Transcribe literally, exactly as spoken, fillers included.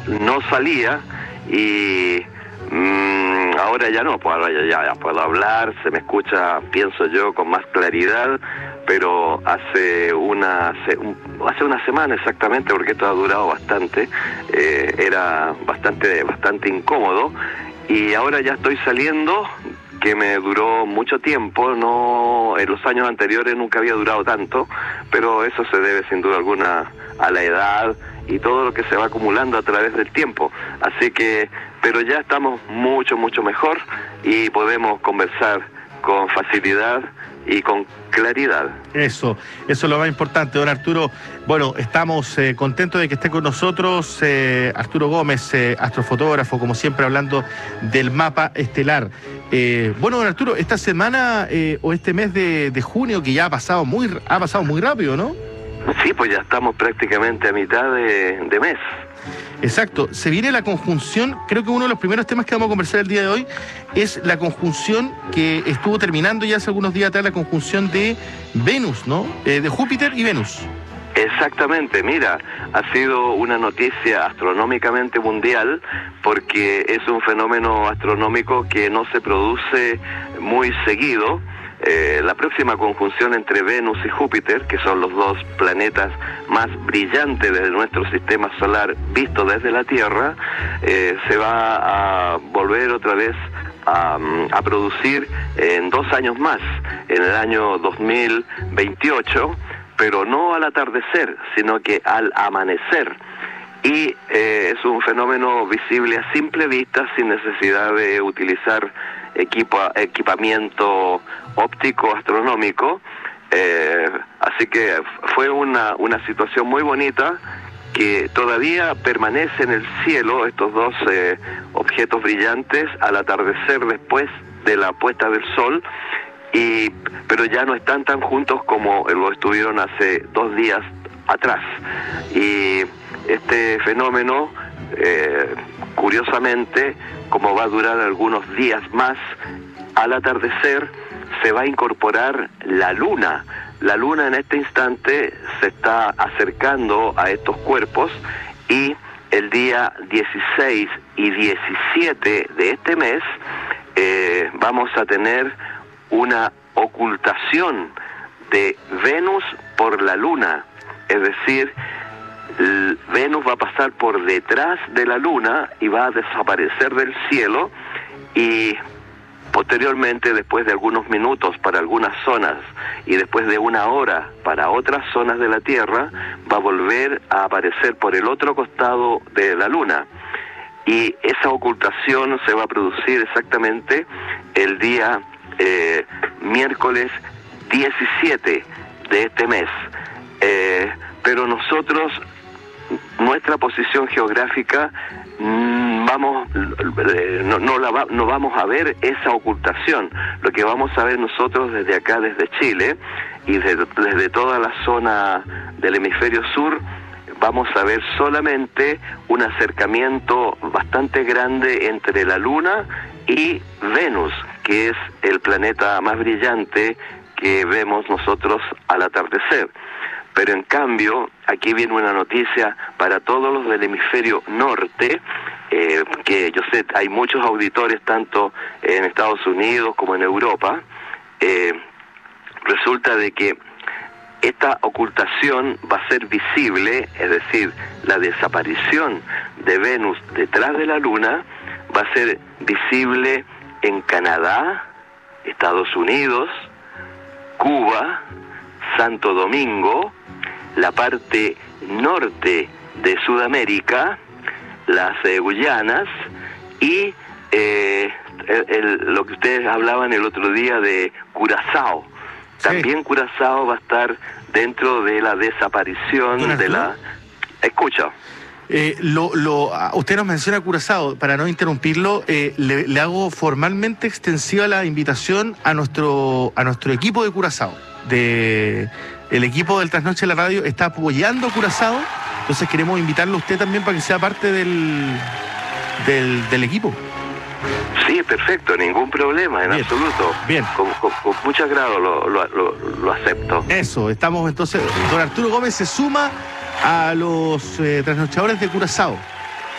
no salía y mmm, ahora ya no, pues ahora ya, ya, ya puedo hablar, se me escucha, pienso yo, con más claridad, pero hace una hace una semana exactamente, porque esto ha durado bastante, eh, era bastante bastante incómodo, y ahora ya estoy saliendo, que me duró mucho tiempo, no en los años anteriores nunca había durado tanto, pero eso se debe sin duda alguna a la edad y todo lo que se va acumulando a través del tiempo. Así que, pero ya estamos mucho, mucho mejor y podemos conversar con facilidad y con claridad. Eso, eso es lo más importante, don Arturo. Bueno, estamos eh, contentos de que esté con nosotros eh, Arturo Gómez, eh, astrofotógrafo, como siempre, hablando del mapa estelar. Eh, bueno, don Arturo, esta semana eh, o este mes de, de junio, que ya ha pasado muy ha pasado muy rápido, ¿no? Sí, pues ya estamos prácticamente a mitad de, de mes. Exacto, se viene la conjunción, creo que uno de los primeros temas que vamos a conversar el día de hoy es la conjunción que estuvo terminando ya hace algunos días atrás, la conjunción de Venus, ¿no? Eh, de Júpiter y Venus. Exactamente, mira, ha sido una noticia astronómicamente mundial porque es un fenómeno astronómico que no se produce muy seguido. Eh, la próxima conjunción entre Venus y Júpiter, que son los dos planetas más brillantes de nuestro sistema solar visto desde la Tierra, eh, se va a volver otra vez a, a producir en dos años más, en el año dos mil veintiocho, pero no al atardecer, sino que al amanecer. Y eh, es un fenómeno visible a simple vista, sin necesidad de utilizar equipo, equipamiento óptico astronómico, eh, así que fue una, una situación muy bonita que todavía permanece en el cielo, estos dos eh, objetos brillantes al atardecer después de la puesta del sol, y pero ya no están tan juntos como lo estuvieron hace dos días atrás. Y este fenómeno, eh, curiosamente, como va a durar algunos días más, al atardecer se va a incorporar la luna. La luna en este instante se está acercando a estos cuerpos y el día dieciséis y diecisiete de este mes eh, vamos a tener una ocultación de Venus por la luna. Es decir, Venus va a pasar por detrás de la luna y va a desaparecer del cielo, y posteriormente, después de algunos minutos para algunas zonas y después de una hora para otras zonas de la Tierra, va a volver a aparecer por el otro costado de la luna. Y esa ocultación se va a producir exactamente el día eh, miércoles diecisiete de este mes. Eh, pero nosotros, nuestra posición geográfica, vamos no, no, la va, no vamos a ver esa ocultación. Lo que vamos a ver nosotros desde acá, desde Chile, y desde, desde toda la zona del hemisferio sur, vamos a ver solamente un acercamiento bastante grande entre la Luna y Venus, que es el planeta más brillante que vemos nosotros al atardecer. Pero en cambio, aquí viene una noticia para todos los del hemisferio norte, eh, que yo sé, hay muchos auditores tanto en Estados Unidos como en Europa. Eh, resulta de que esta ocultación va a ser visible, es decir, la desaparición de Venus detrás de la Luna va a ser visible en Canadá, Estados Unidos, Cuba, Santo Domingo, la parte norte de Sudamérica, las eh, Guyanas y eh, el, el, lo que ustedes hablaban el otro día de Curazao. Sí. También Curazao va a estar dentro de la desaparición de la... Escucha. Eh, lo, lo, usted nos menciona Curazao, para no interrumpirlo, eh, le, le hago formalmente extensiva la invitación a nuestro a nuestro equipo de Curazao. De, el equipo del Trasnoche de la Radio está apoyando a Curazao, entonces queremos invitarlo a usted también para que sea parte del, del, del equipo. Sí, perfecto, ningún problema, en bien, absoluto. Bien. Con, con, con mucho agrado lo, lo, lo, lo acepto. Eso, estamos entonces, don Arturo Gómez se suma a los eh, trasnochadores de Curazao.